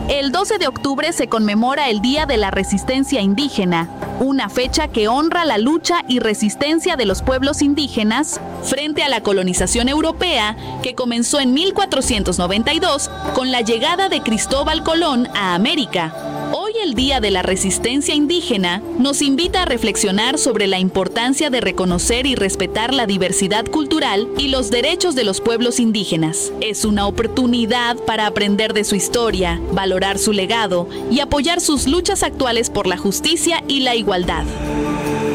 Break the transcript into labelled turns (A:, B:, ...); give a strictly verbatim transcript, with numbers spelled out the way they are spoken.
A: El doce de octubre se conmemora el Día de la Resistencia Indígena, una fecha que honra la lucha y resistencia de los pueblos indígenas frente a la colonización europea que comenzó en mil cuatrocientos noventa y dos con la llegada de Cristóbal Colón a América. Hoy el Día de la Resistencia Indígena nos invita a reflexionar sobre la importancia de reconocer y respetar la diversidad cultural y los derechos de los pueblos indígenas. Es una oportunidad para aprender de su historia, valorar su legado y apoyar sus luchas actuales por la justicia y la igualdad.